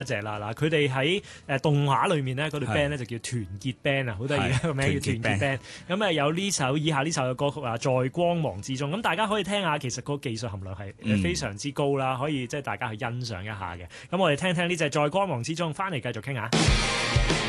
隻啦嗱，佢哋喺動畫裏面咧，嗰隊 band 咧就叫團結 band 啊，好得意個名叫團結 band。咁有以下呢首嘅歌曲啊，在光芒之中。咁大家可以聽下，其實個技術含量係非常之高啦，可以即係大家去欣賞一下嘅。咁我哋聽聽呢隻在光芒之中，翻嚟繼續傾下。